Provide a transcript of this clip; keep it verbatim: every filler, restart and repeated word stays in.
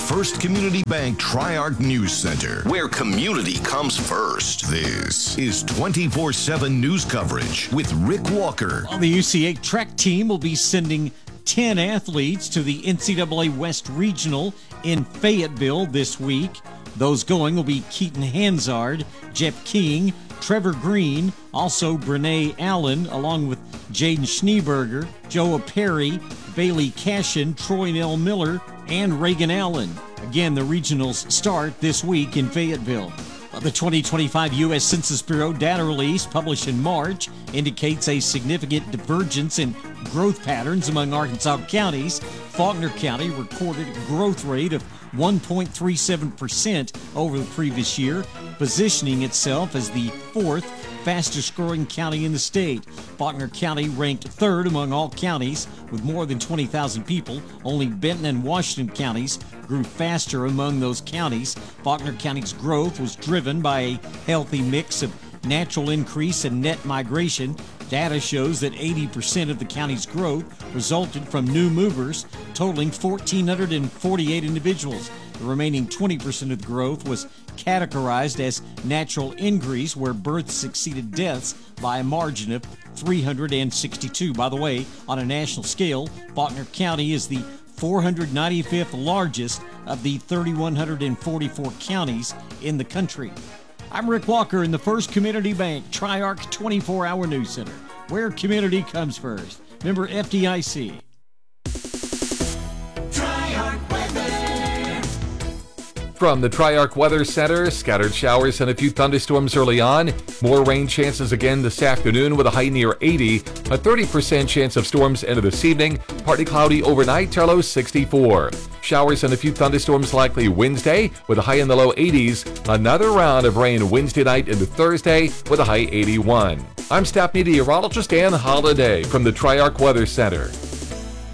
First Community Bank Tri-Arc News Center, where community comes first. This is twenty-four seven news coverage with Rick Walker. Well, the U C A track team will be sending ten athletes to the N C double A West Regional in Fayetteville this week. Those going will be Keaton Hansard, Jeff King, Trevor Green, also Brene Allen, along with Jaden Schneeberger, Joa Perry, Bailey Cashin, Troy Nell Miller, and Reagan Allen. Again, the regionals start this week in Fayetteville. The twenty twenty-five U S Census Bureau data release published in March indicates a significant divergence in growth patterns among Arkansas counties. Faulkner County recorded a growth rate of one point three seven percent over the previous year, positioning itself as the fourth fastest growing county in the state. Faulkner County ranked third among all counties with more than twenty thousand people. Only Benton and Washington counties grew faster among those counties. Faulkner County's growth was driven by a healthy mix of natural increase and net migration. Data shows that eighty percent of the county's growth resulted from new movers, totaling one thousand four hundred forty-eight individuals. The remaining twenty percent of the growth was categorized as natural increase, where births exceeded deaths by a margin of three hundred sixty-two. By the way, on a national scale, Faulkner County is the four hundred ninety-fifth largest of the three thousand one hundred forty-four counties in the country. I'm Rick Walker in the First Community Bank Tri-Arc twenty-four hour News Center, where community comes first. Member F D I C. From the Tri-Arc Weather Center, scattered showers and a few thunderstorms early on. More rain chances again this afternoon with a high near eighty. A thirty percent chance of storms into this evening. Partly cloudy overnight, to low sixty-four. Showers and a few thunderstorms likely Wednesday with a high in the low eighties. Another round of rain Wednesday night into Thursday with a high eighty-one. I'm staff meteorologist Ann Holiday from the Tri-Arc Weather Center.